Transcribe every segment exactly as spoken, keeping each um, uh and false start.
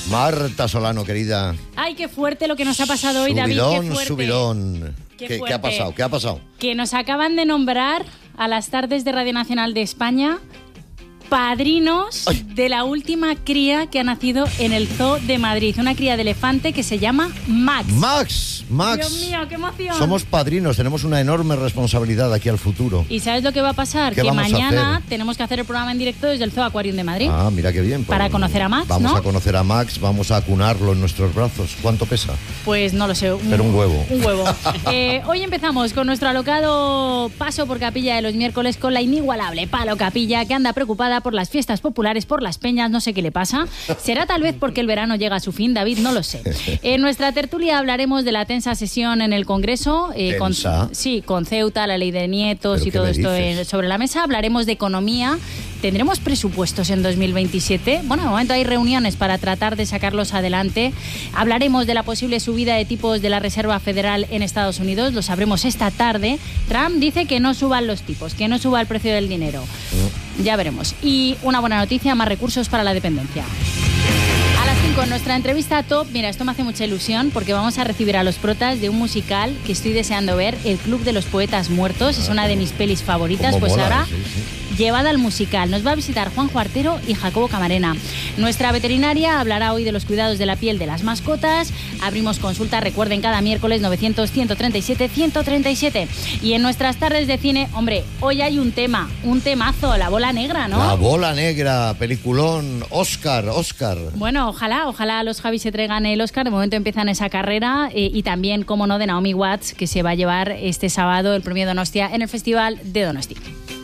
Marta Solano, querida. Ay, qué fuerte lo que nos ha pasado hoy, subidón, David. Qué fuerte. Subidón, Qué, ¿Qué, ¿Qué ha pasado? ¿Qué ha pasado? Que nos acaban de nombrar a las tardes de Radio Nacional de España padrinos Ay. de la última cría que ha nacido en el Zoo de Madrid. Una cría de elefante que se llama Max. Max, Max. Dios mío, qué emoción. Somos padrinos, tenemos una enorme responsabilidad aquí al futuro. ¿Y sabes lo que va a pasar? Que mañana tenemos que hacer el programa en directo desde el Zoo Aquarium de Madrid. Ah, mira qué bien. Para conocer a Max, Vamos ¿no? a conocer a Max, vamos a acunarlo en nuestros brazos. ¿Cuánto pesa? Pues no lo sé. Un, Pero un huevo. Un huevo. eh, hoy empezamos con nuestro alocado paso por Capilla de los miércoles con la inigualable Palo Capilla, que anda preocupada por las fiestas populares, por las peñas, no sé qué le pasa. ¿Será tal vez porque el verano llega a su fin, David? No lo sé. En nuestra tertulia hablaremos de la tensa sesión en el Congreso. Eh, con, sí, con Ceuta, la ley de nietos y todo esto en, sobre la mesa. Hablaremos de economía. ¿Tendremos presupuestos en dos mil veintisiete? Bueno, de momento hay reuniones para tratar de sacarlos adelante. Hablaremos de la posible subida de tipos de la Reserva Federal en Estados Unidos. Lo sabremos esta tarde. Trump dice que no suban los tipos, que no suba el precio del dinero. Mm. Ya veremos. Y una buena noticia, más recursos para la dependencia. A las cinco, en nuestra entrevista top, mira, esto me hace mucha ilusión porque vamos a recibir a los protas de un musical que estoy deseando ver, El Club de los Poetas Muertos. Es una de mis pelis favoritas, pues mola, ahora... Sí, sí. Llevada al musical. Nos va a visitar Juanjo Artero y Jacobo Camarena. Nuestra veterinaria hablará hoy de los cuidados de la piel de las mascotas. Abrimos consulta, recuerden, cada miércoles novecientos, ciento treinta y siete, ciento treinta y siete. Y en nuestras tardes de cine, hombre, hoy hay un tema, un temazo, La Bola Negra, ¿no? La Bola Negra, peliculón, Oscar, Oscar. Bueno, ojalá, ojalá los Javis se traigan el Oscar. De momento empiezan esa carrera eh, y también, como no, de Naomi Watts, que se va a llevar este sábado el premio Donostia en el Festival de Donosti.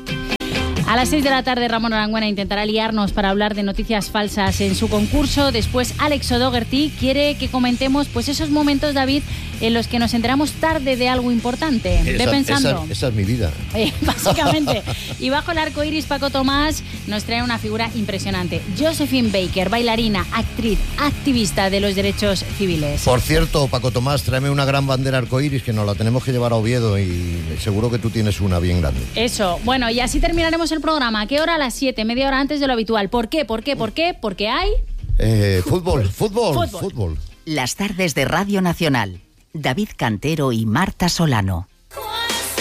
A las seis de la tarde, Ramón Arangüena intentará liarnos para hablar de noticias falsas en su concurso. Después, Alex O'Doherty quiere que comentemos pues esos momentos, David, en los que nos enteramos tarde de algo importante. Esa, Ve pensando. Esa, esa es mi vida. Eh, básicamente. Y bajo el arco iris, Paco Tomás nos trae una figura impresionante. Josephine Baker, bailarina, actriz, activista de los derechos civiles. Por cierto, Paco Tomás, tráeme una gran bandera arcoíris que nos la tenemos que llevar a Oviedo y seguro que tú tienes una bien grande. Eso. Bueno, y así terminaremos el programa. ¿A qué hora? A las siete, media hora antes de lo habitual. ¿Por qué? ¿Por qué? ¿Por qué? Porque hay... Eh, fútbol, fútbol, fútbol, fútbol. Las tardes de Radio Nacional. David Cantero y Marta Solano.